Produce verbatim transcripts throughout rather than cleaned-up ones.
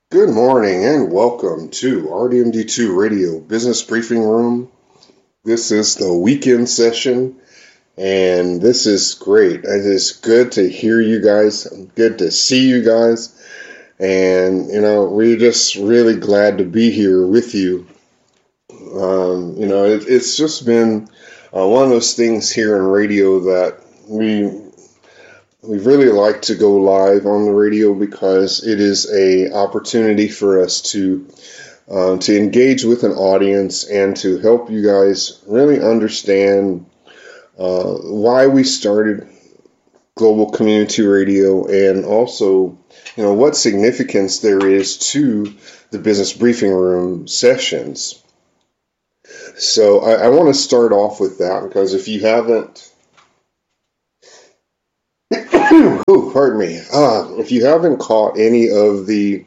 Good morning and welcome to R D M D two Radio Business Briefing Room. This is the weekend session and this is great. It is good to hear you guys, good to see you guys, and you know, we're just really glad to be here with you. Um, you know, it, it's just been uh, one of those things here in radio that we we really like to go live on the radio because it is a opportunity for us to uh, to engage with an audience and to help you guys really understand uh, why we started Global Community Radio, and also, you know, what significance there is to the Business Briefing Room sessions. So I, I want to start off with that because if you haven't Ooh, pardon me. Uh, if you haven't caught any of the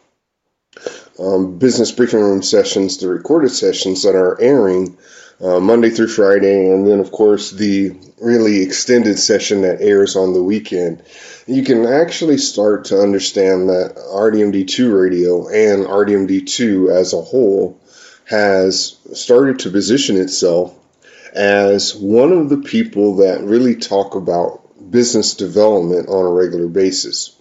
um, business briefing room sessions, the recorded sessions that are airing uh, Monday through Friday, and then, of course, the really extended session that airs on the weekend, you can actually start to understand that R D M D two Radio and R D M D two as a whole has started to position itself as one of the people that really talk about business development on a regular basis.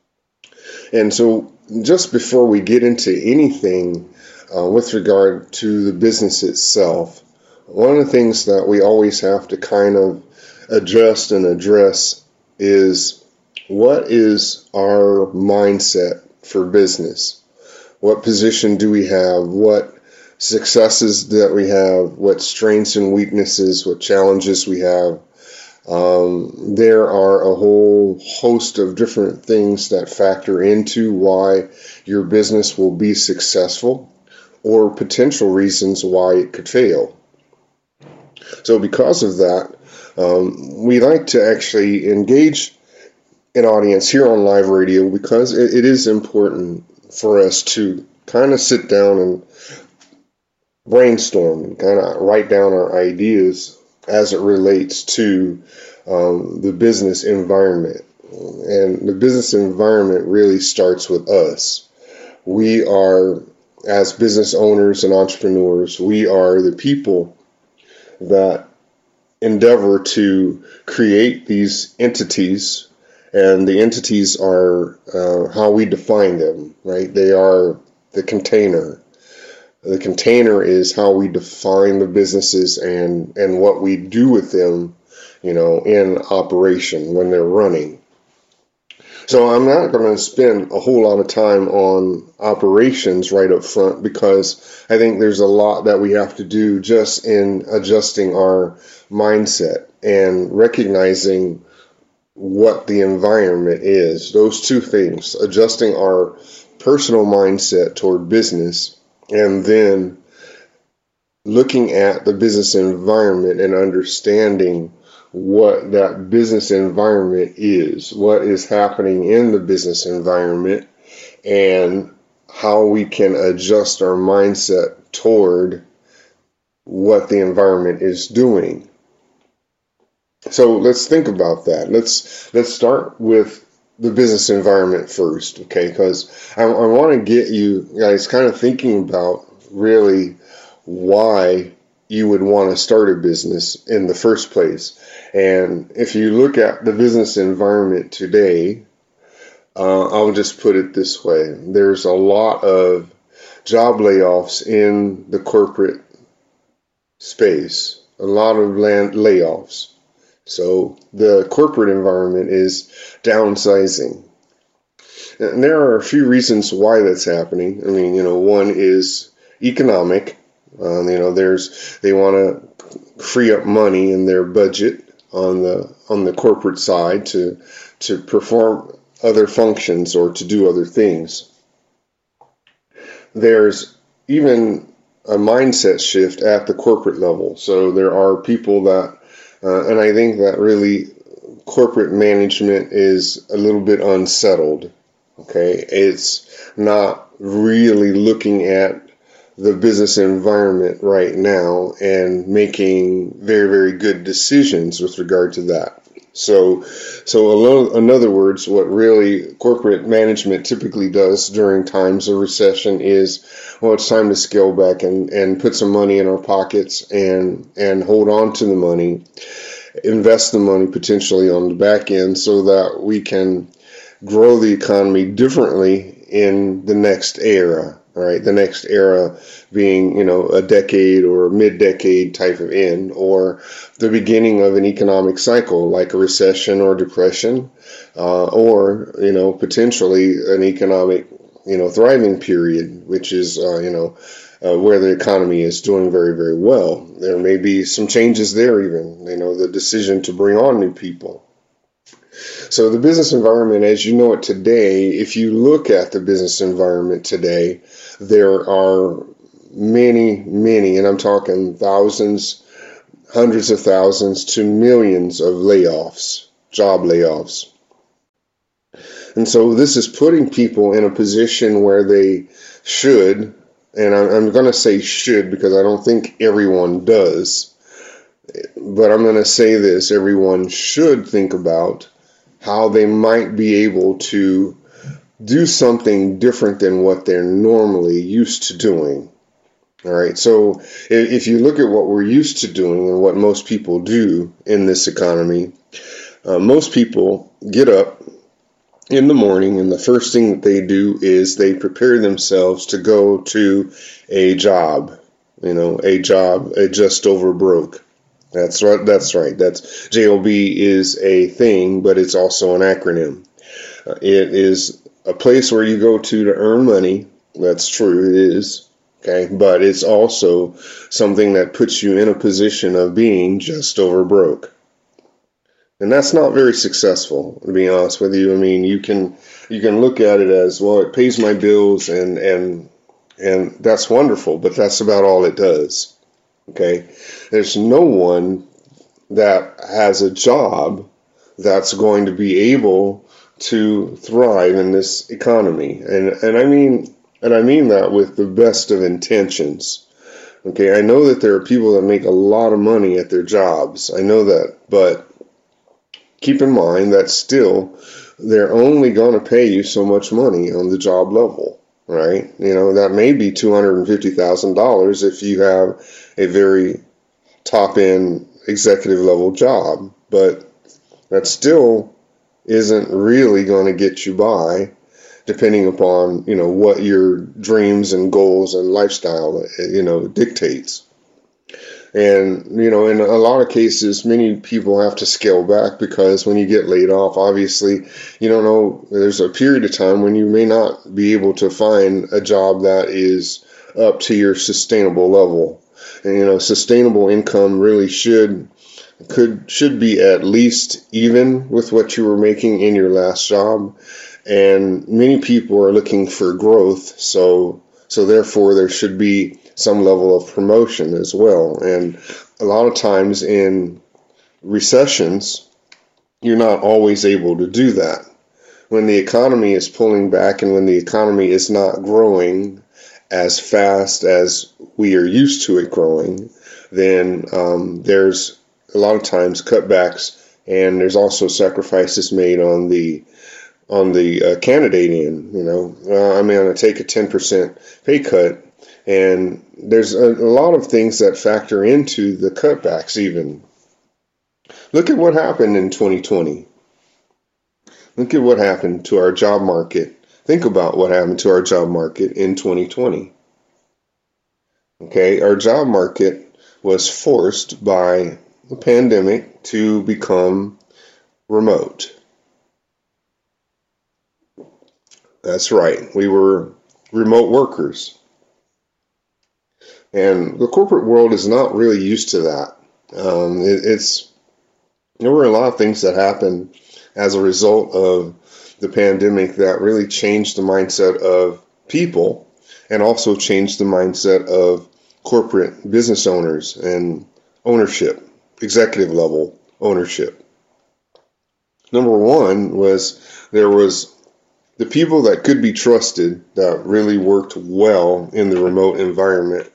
And so just before we get into anything uh, with regard to the business itself, one of the things that we always have to kind of adjust and address is what is our mindset for business? What position do we have? What successes that we have? What strengths and weaknesses? What challenges we have? Um, there are a whole host of different things that factor into why your business will be successful or potential reasons why it could fail. So because of that, um, we like to actually engage an audience here on live radio because it, it is important for us to kind of sit down and brainstorm and kind of write down our ideas as it relates to um, the business environment. And the business environment really starts with us. We are, as business owners and entrepreneurs, we are the people that endeavor to create these entities, and the entities are uh, how we define them, right? They are the container. The container is how we define the businesses and, and what we do with them, you know, in operation when they're running. So I'm not going to spend a whole lot of time on operations right up front because I think there's a lot that we have to do just in adjusting our mindset and recognizing what the environment is. Those two things, adjusting our personal mindset toward business and then looking at the business environment and understanding what that business environment is, what is happening in the business environment, and how we can adjust our mindset toward what the environment is doing. So let's think about that. Let's let's start with the business environment first, okay? Because I, I want to get you guys kind of thinking about really why you would want to start a business in the first place. And if you look at the business environment today, uh, I'll just put it this way. There's a lot of job layoffs in the corporate space, a lot of land layoffs. So the corporate environment is downsizing. And there are a few reasons why that's happening. I mean, you know, one is economic. Um, you know, there's they want to free up money in their budget on the on the corporate side to to perform other functions or to do other things. There's even a mindset shift at the corporate level. So there are people that Uh, and I think that really corporate management is a little bit unsettled. Okay, it's not really looking at the business environment right now and making very, very good decisions with regard to that. So, so a lo- in other words, what really corporate management typically does during times of recession is, well, it's time to scale back and, and put some money in our pockets and and hold on to the money, invest the money potentially on the back end so that we can grow the economy differently in the next era. All right, the next era being, you know, a decade or mid-decade type of end, or the beginning of an economic cycle like a recession or depression, uh, or, you know, potentially an economic, you know, thriving period, which is, uh, you know, uh, where the economy is doing very, very well. There may be some changes there even, you know, the decision to bring on new people. So the business environment, as you know it today, if you look at the business environment today, there are many, many, and I'm talking thousands, hundreds of thousands to millions of layoffs, job layoffs. And so this is putting people in a position where they should, and I'm going to say should because I don't think everyone does, but I'm going to say this, everyone should think about how they might be able to do something different than what they're normally used to doing. All right. So if you look at what we're used to doing and what most people do in this economy, uh, most people get up in the morning and the first thing that they do is they prepare themselves to go to a job, you know, a job, a just over broke. That's right. That's right. That's J O B is a thing, but it's also an acronym. Uh, it is a place where you go to to earn money. That's true. It is. Okay. But it's also something that puts you in a position of being just over broke. And that's not very successful, to be honest with you. I mean, you can you can look at it as, well, it pays my bills and and and that's wonderful, but that's about all it does. Okay, there's no one that has a job that's going to be able to thrive in this economy, and and I mean and I mean that with the best of intentions. Okay, I know that there are people that make a lot of money at their jobs. I know that, but keep in mind that still they're only going to pay you so much money on the job level. Right? You know, that may be two hundred fifty thousand dollars if you have a very top end executive level job, but that still isn't really going to get you by, depending upon, you know, what your dreams and goals and lifestyle, you know, dictates. And, you know, in a lot of cases, many people have to scale back because when you get laid off, obviously, you don't know, there's a period of time when you may not be able to find a job that is up to your sustainable level. And, you know, sustainable income really should could should be at least even with what you were making in your last job. And many people are looking for growth, so so therefore there should be some level of promotion as well. And a lot of times in recessions, you're not always able to do that. When the economy is pulling back and when the economy is not growing as fast as we are used to it growing, then um, there's a lot of times cutbacks, and there's also sacrifices made on the on the uh, candidate end. You know, uh, I'm going to take a ten percent pay cut, and there's a, a lot of things that factor into the cutbacks even. Look at what happened in twenty twenty. Look at what happened to our job market. Think about what happened to our job market in twenty twenty. Okay, our job market was forced by the pandemic to become remote. That's right, we were remote workers. And the corporate world is not really used to that. Um, it, it's there were a lot of things that happened as a result of the pandemic that really changed the mindset of people and also changed the mindset of corporate business owners and ownership, executive level ownership. Number one was there was the people that could be trusted that really worked well in the remote environment.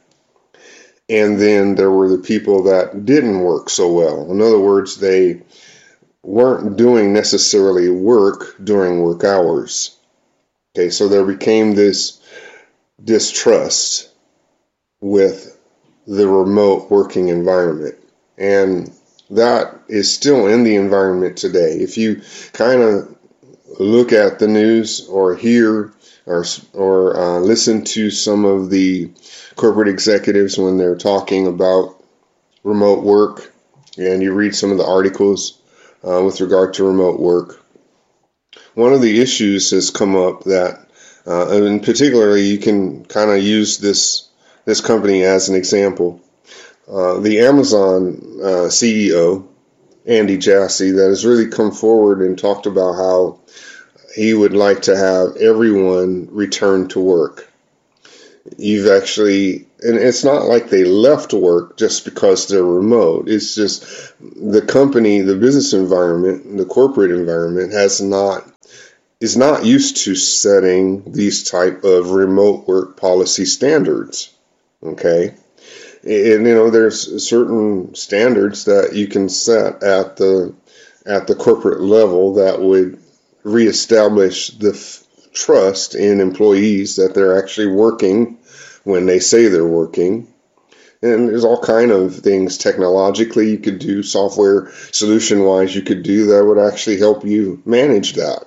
And then there were the people that didn't work so well. In other words, they weren't doing necessarily work during work hours. Okay, so there became this distrust with the remote working environment. And that is still in the environment today. If you kind of look at the news or hear or, or uh, listen to some of the corporate executives when they're talking about remote work, and you read some of the articles uh, with regard to remote work, one of the issues has come up that, uh, and particularly you can kind of use this this company as an example. Uh, the Amazon uh, C E O, Andy Jassy, that has really come forward and talked about how he would like to have everyone return to work. You've actually, and it's not like they left work just because they're remote. It's just the company, the business environment, the corporate environment has not, is not used to setting these type of remote work policy standards. Okay. And, you know, there's certain standards that you can set at the, at the corporate level that would reestablish the f- trust in employees that they're actually working when they say they're working. And there's all kind of things technologically you could do, software solution wise you could do that would actually help you manage that.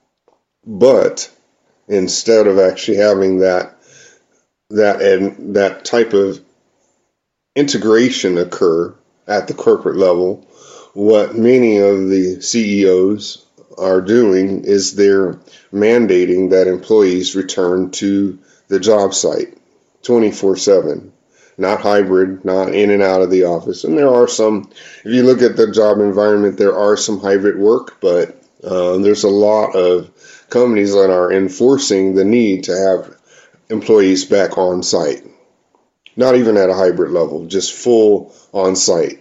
But instead of actually having that that and that type of integration occur at the corporate level, what many of the C E Os are doing is they're mandating that employees return to the job site twenty-four seven, not hybrid, not in and out of the office. And there are some, if you look at the job environment, there are some hybrid work, but uh, there's a lot of companies that are enforcing the need to have employees back on site. Not even at a hybrid level, just full on site.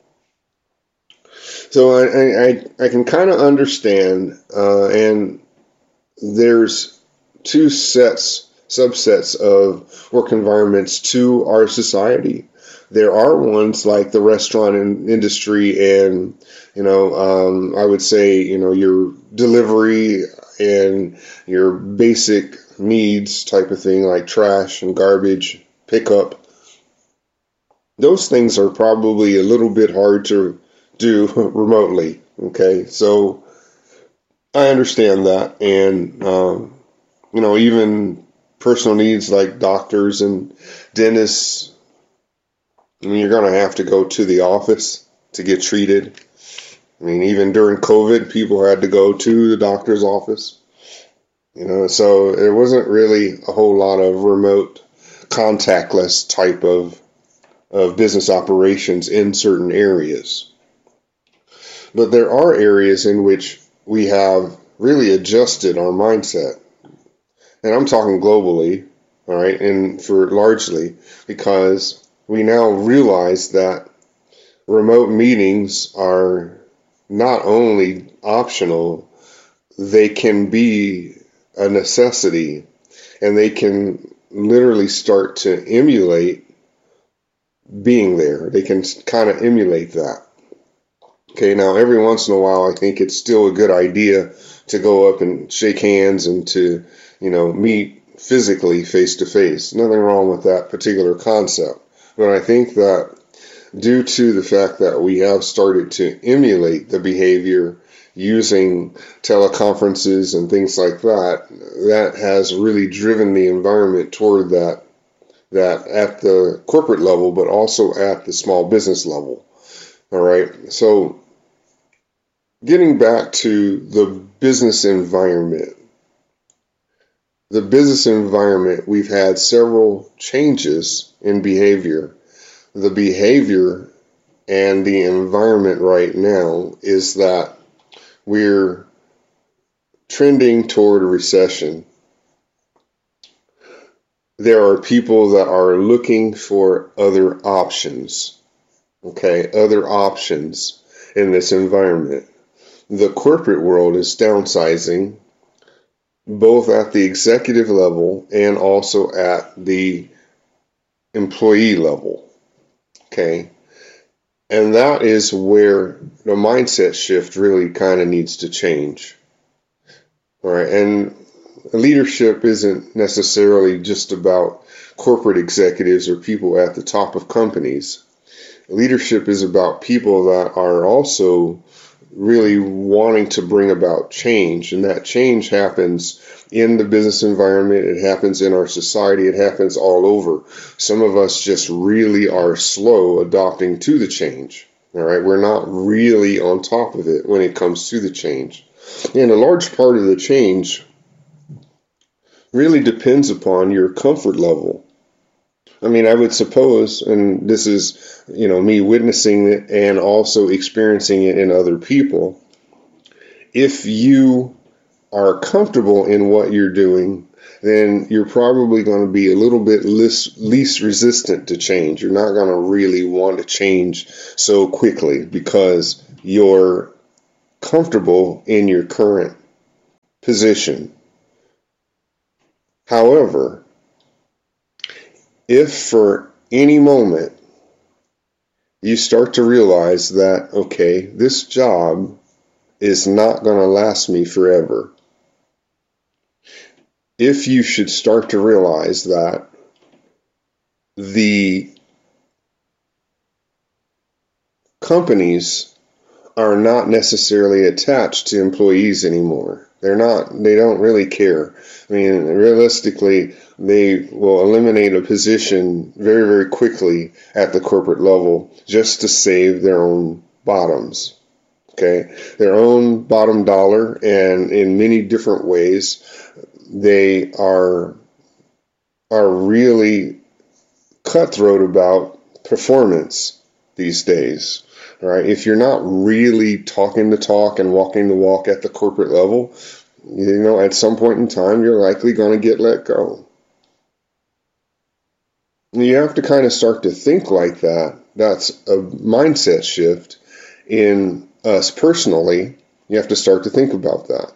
So I, I, I can kind of understand, uh, and there's two sets, subsets of work environments to our society. There are ones like the restaurant industry and, you know, um, I would say, you know, your delivery and your basic needs type of thing like trash and garbage pickup. Those things are probably a little bit hard to do remotely. Okay, so I understand that, and um, you know, even personal needs like doctors and dentists. I mean, you're going to have to go to the office to get treated. I mean, even during COVID, people had to go to the doctor's office. You know, so there wasn't really a whole lot of remote, contactless type of of business operations in certain areas. But there are areas in which we have really adjusted our mindset. And I'm talking globally, all right, and for largely because we now realize that remote meetings are not only optional, they can be a necessity, and they can literally start to emulate being there. They can kind of emulate that. Okay, now every once in a while, I think it's still a good idea to go up and shake hands and to, you know, meet physically face to face. Nothing wrong with that particular concept. But I think that due to the fact that we have started to emulate the behavior using teleconferences and things like that, that has really driven the environment toward that that at the corporate level, but also at the small business level. All right. So getting back to the business environment, the business environment, we've had several changes in behavior. The behavior and the environment right now is that we're trending toward a recession. There are people that are looking for other options, okay, other options in this environment. The corporate world is downsizing, both at the executive level and also at the employee level, okay. And that is where the mindset shift really kind of needs to change. All right. And leadership isn't necessarily just about corporate executives or people at the top of companies. Leadership is about people that are also really wanting to bring about change, and that change happens in the business environment, it happens in our society, it happens all over. Some of us just really are slow adopting to the change. All right, we're not really on top of it when it comes to the change. And a large part of the change really depends upon your comfort level. I mean, I would suppose, and this is, you know, me witnessing it and also experiencing it in other people, if you are comfortable in what you're doing, then you're probably going to be a little bit least, least resistant to change. You're not going to really want to change so quickly because you're comfortable in your current position. However, if for any moment you start to realize that, okay, this job is not going to last me forever, if you should start to realize that the companies are not necessarily attached to employees anymore. They're not, they don't really care. I mean, realistically, they will eliminate a position very, very quickly at the corporate level just to save their own bottoms. Okay, their own bottom dollar, and in many different ways, they are are really cutthroat about performance these days. All right, if you're not really talking the talk and walking the walk at the corporate level, you know, at some point in time, you're likely going to get let go. You have to kind of start to think like that. That's a mindset shift in us personally. You have to start to think about that.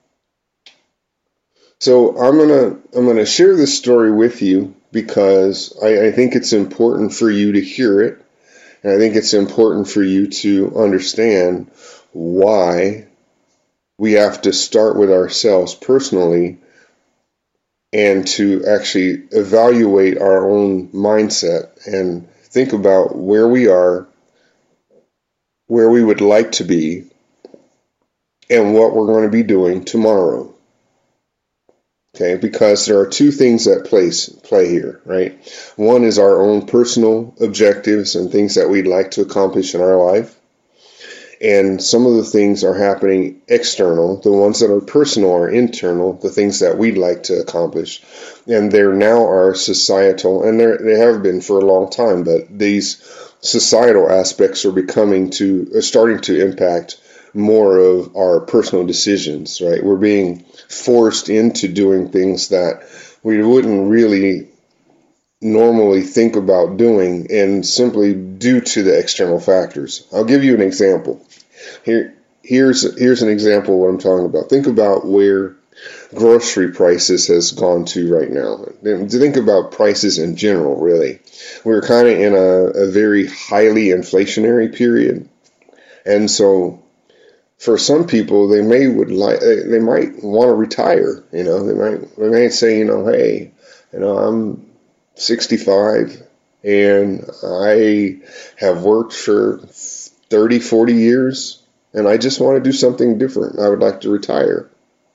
So I'm gonna I'm gonna share this story with you because I, I think it's important for you to hear it, and I think it's important for you to understand why we have to start with ourselves personally and to actually evaluate our own mindset and think about where we are, where we would like to be, and what we're going to be doing tomorrow. Okay, because there are two things that place, play here, right? One is our own personal objectives and things that we'd like to accomplish in our life. And some of the things are happening external. The ones that are personal are internal, the things that we'd like to accomplish. And there now are societal, and they have been for a long time, but these societal aspects are becoming to, are starting to impact more of our personal decisions, right? We're being forced into doing things that we wouldn't really normally think about doing, and simply due to the external factors. I'll give you an example. Here, here's here's an example of what I'm talking about. Think about where grocery prices has gone to right now. Think about prices in general, really. We're kind of in a, a very highly inflationary period, and so for some people, they may would like they might want to retire. You know, they might they might say, you know, hey, you know, I'm sixty-five and I have worked for thirty, forty years, and I just want to do something different. I would like to retire.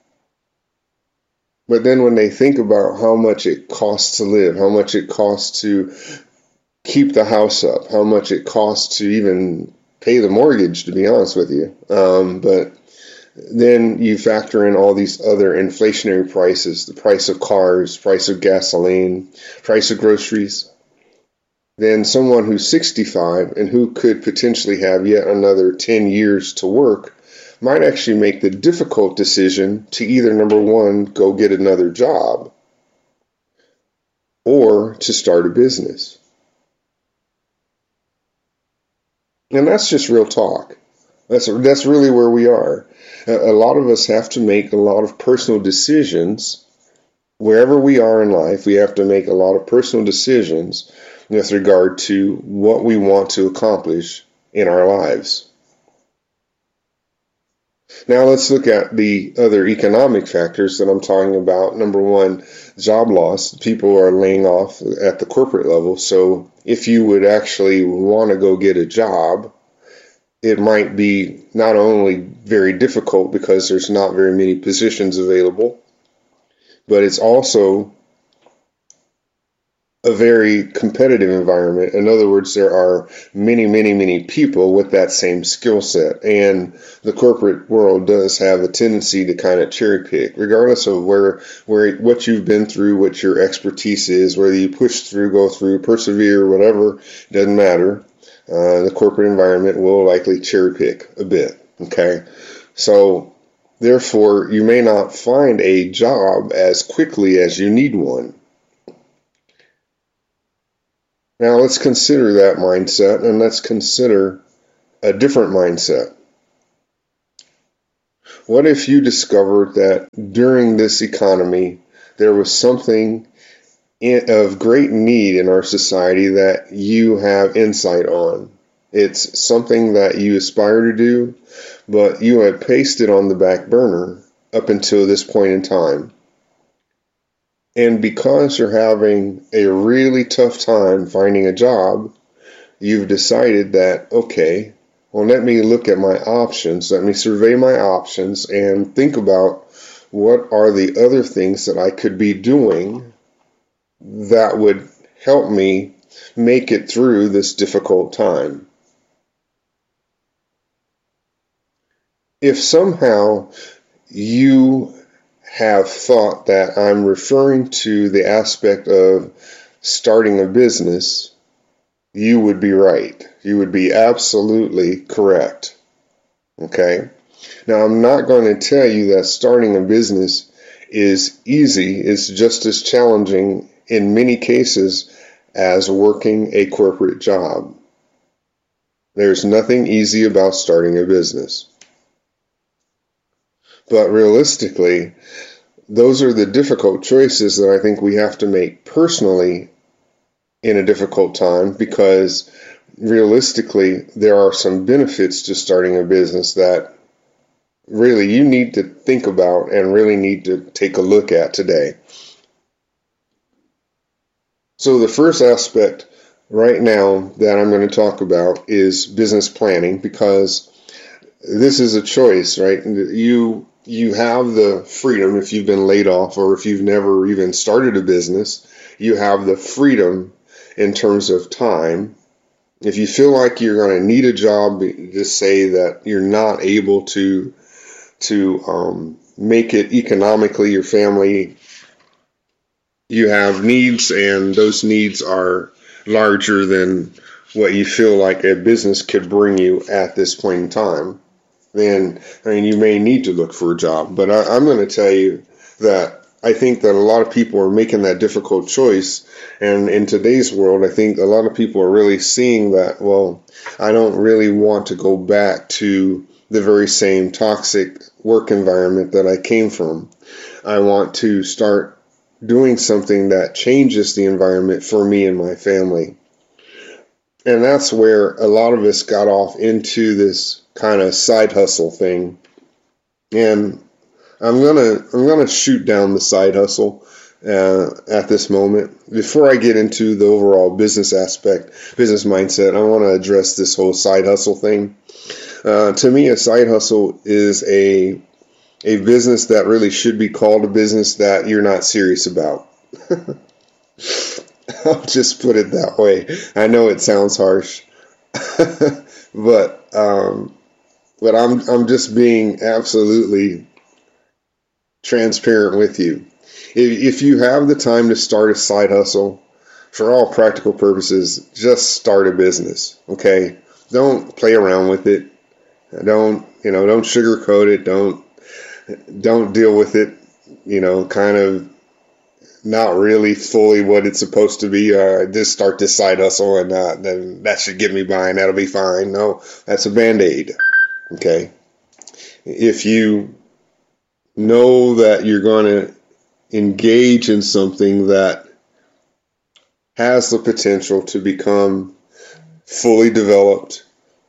But then when they think about how much it costs to live, how much it costs to keep the house up, how much it costs to even pay the mortgage, to be honest with you. Um, but then you factor in all these other inflationary prices, the price of cars, price of gasoline, price of groceries. Then someone who's sixty-five and who could potentially have yet another ten years to work might actually make the difficult decision to either, number one, go get another job, or to start a business. And that's just real talk. That's that's really where we are. A lot of us have to make a lot of personal decisions. Wherever we are in life, we have to make a lot of personal decisions with regard to what we want to accomplish in our lives. Now let's look at the other economic factors that I'm talking about. Number one, job loss. People are laying off at the corporate level. So if you would actually want to go get a job, it might be not only very difficult because there's not very many positions available, but it's also a very competitive environment. In other words, there are many, many, many people with that same skill set. And the corporate world does have a tendency to kind of cherry pick, regardless of where, where, what you've been through, what your expertise is, whether you push through, go through, persevere, whatever, doesn't matter. Uh, the corporate environment will likely cherry pick a bit. Okay. So therefore, you may not find a job as quickly as you need one. Now let's consider that mindset, and let's consider a different mindset. What if you discovered that during this economy there was something in, of great need in our society that you have insight on? It's something that you aspire to do, but you had placed it on the back burner up until this point in time. And because you're having a really tough time finding a job, you've decided that, okay, well, let me look at my options. Let me survey my options and think about what are the other things that I could be doing that would help me make it through this difficult time. If somehow you have thought that I'm referring to the aspect of starting a business, you would be right. You would be absolutely correct. Okay? Now, I'm not going to tell you that starting a business is easy. It's just as challenging in many cases as working a corporate job. There's nothing easy about starting a business. But realistically, those are the difficult choices that I think we have to make personally in a difficult time, because realistically, there are some benefits to starting a business that really you need to think about and really need to take a look at today. So the first aspect right now that I'm going to talk about is business planning, because this is a choice, right? You you have the freedom, if you've been laid off or if you've never even started a business, you have the freedom in terms of time. If you feel like you're going to need a job, just say that you're not able to to um, make it economically, your family, you have needs, and those needs are larger than what you feel like a business could bring you at this point in time, then, I mean, you may need to look for a job. But I, I'm going to tell you that I think that a lot of people are making that difficult choice. And in today's world, I think a lot of people are really seeing that, well, I don't really want to go back to the very same toxic work environment that I came from. I want to start doing something that changes the environment for me and my family. And that's where a lot of us got off into this kind of side hustle thing. And I'm gonna I'm gonna shoot down the side hustle uh, at this moment. Before I get into the overall business aspect, business mindset, I want to address this whole side hustle thing. Uh, to me, a side hustle is a a business that really should be called a business that you're not serious about. I'll just put it that way. I know it sounds harsh, but um, but I'm I'm just being absolutely transparent with you. If, if you have the time to start a side hustle, for all practical purposes, just start a business. Okay, don't play around with it. Don't you know? Don't sugarcoat it. Don't don't deal with it. You know, kind of. Not really fully what it's supposed to be. Uh, just start this side hustle and uh, then that should get me by and that'll be fine. No, that's a Band-Aid. Okay. If you know that you're going to engage in something that has the potential to become fully developed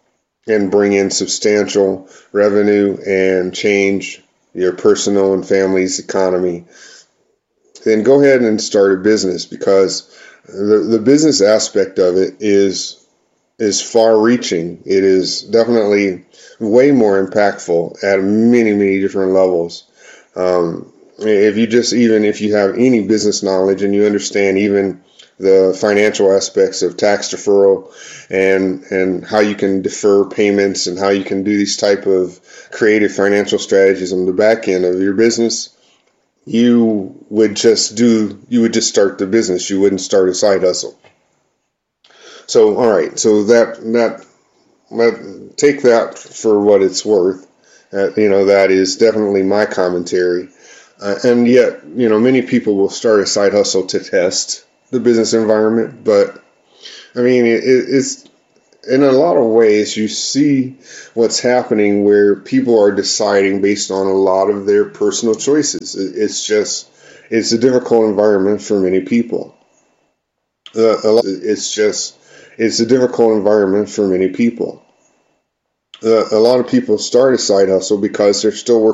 and bring in substantial revenue and change your personal and family's economy, then go ahead and start a business, because the, the business aspect of it is is far reaching. It is definitely way more impactful at many, many different levels. Um, if you just, even if you have any business knowledge and you understand even the financial aspects of tax deferral and and how you can defer payments and how you can do these type of creative financial strategies on the back end of your business, you would just do, you would just start the business. You wouldn't start a side hustle. So, all right. So that, that, that take that for what it's worth. Uh, you know, that is definitely my commentary. Uh, and yet, you know, many people will start a side hustle to test the business environment. But I mean, it, it's, in a lot of ways, you see what's happening where people are deciding based on a lot of their personal choices. It's just, it's a difficult environment for many people. Uh, a lot, it's just, it's a difficult environment for many people. Uh, a lot of people start a side hustle because they're still working